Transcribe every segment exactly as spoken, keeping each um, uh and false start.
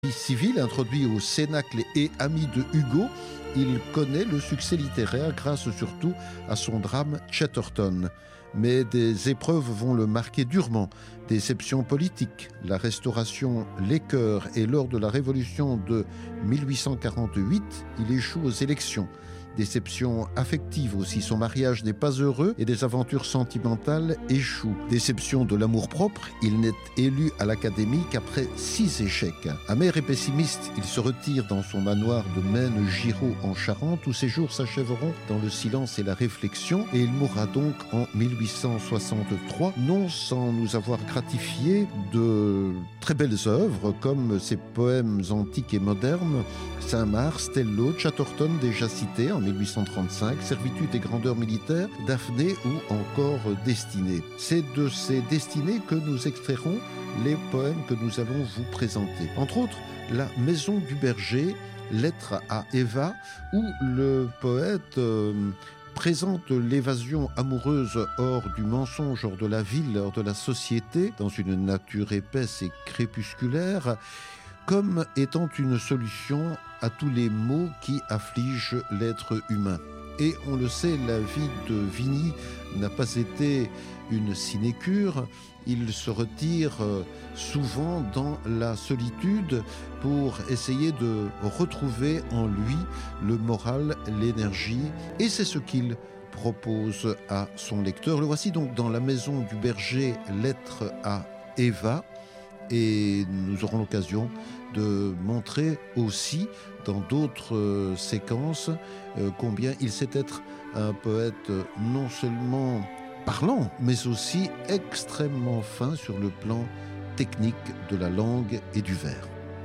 Civil, introduit au Cénacle et ami de Hugo, il connaît le succès littéraire grâce surtout à son drame Chatterton. Mais des épreuves vont le marquer durement. Déception politique, la Restauration l'écœure et lors de la Révolution de mille huit cent quarante-huit, il échoue aux élections. Déception affective aussi, son mariage n'est pas heureux et des aventures sentimentales échouent. Déception de l'amour-propre, il n'est élu à l'Académie qu'après six échecs. Amer et pessimiste, il se retire dans son manoir de Maine-Giraud en Charente où ses jours s'achèveront dans le silence et la réflexion et il mourra donc en mille huit cent soixante-trois, non sans nous avoir gratifié de très belles œuvres comme ses poèmes antiques et modernes, Saint-Mars, Stello, Chatterton déjà cité en mille huit cent trente-cinq, Servitude et grandeur militaire, Daphné ou encore Destinée. C'est de ces destinées que nous extrairons les poèmes que nous allons vous présenter. Entre autres, La Maison du Berger, Lettre à Eva, où le poète euh, présente l'évasion amoureuse hors du mensonge, hors de la ville, hors de la société, dans une nature épaisse et crépusculaire, comme étant une solution à tous les maux qui affligent l'être humain. Et on le sait, la vie de Vigny n'a pas été une sinécure. Il se retire souvent dans la solitude pour essayer de retrouver en lui le moral, l'énergie. Et c'est ce qu'il propose à son lecteur. Le voici donc dans La Maison du Berger, Lettre à Eva. Et nous aurons l'occasion de montrer aussi dans d'autres euh, séquences euh, combien il sait être un poète euh, non seulement parlant, mais aussi extrêmement fin sur le plan technique de la langue et du vers.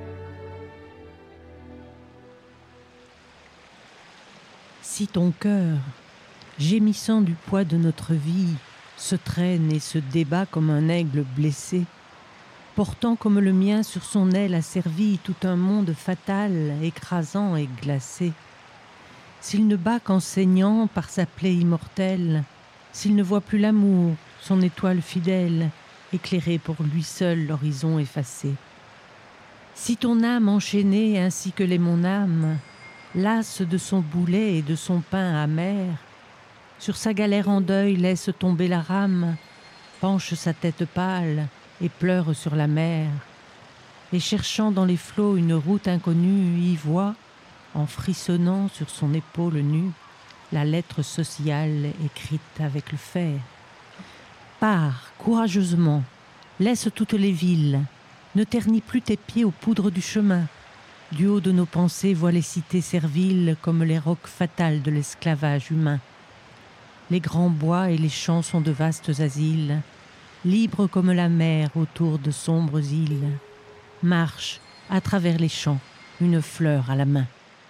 Si ton cœur, gémissant du poids de notre vie, se traîne et se débat comme un aigle blessé, portant comme le mien sur son aile asservie tout un monde fatal, écrasant et glacé. S'il ne bat qu'en saignant par sa plaie immortelle, s'il ne voit plus l'amour, son étoile fidèle, éclairer pour lui seul l'horizon effacé. Si ton âme enchaînée ainsi que l'est mon âme, lasse de son boulet et de son pain amer, sur sa galère en deuil laisse tomber la rame, penche sa tête pâle, et pleure sur la mer, et cherchant dans les flots une route inconnue, y voit, en frissonnant sur son épaule nue, la lettre sociale écrite avec le fer. Pars courageusement, laisse toutes les villes, ne ternis plus tes pieds aux poudres du chemin. Du haut de nos pensées, vois les cités serviles comme les rocs fatals de l'esclavage humain. Les grands bois et les champs sont de vastes asiles, libre comme la mer autour de sombres îles, marche à travers les champs, une fleur à la main.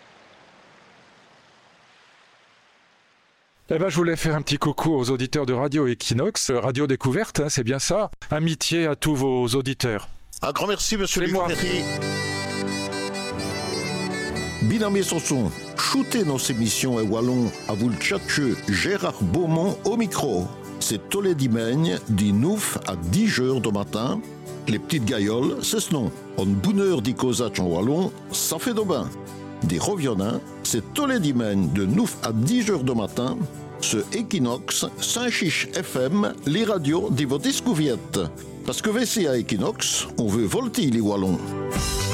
Eh ben, je voulais faire un petit coucou aux auditeurs de Radio Equinox, Radio Découverte, hein, c'est bien ça. Amitié à tous vos auditeurs. Un grand merci, monsieur Luc-Ferry. Binamé Sanson, shootez nos émissions et wallon à vous le tchatcheux Gérard Beaumont au micro. C'est tous les dimanches, du neuf à dix heures du matin. Les petites gailloles, c'est ce nom. En bonne heure d'y causer en wallon, ça fait de bain. Des reviennants, c'est tous les dimanches de neuf à dix heures du matin. Ce Equinox, Saint-Chiche F M, les radios de votre escouviette. Parce que V C à Equinox, on veut volter les wallons.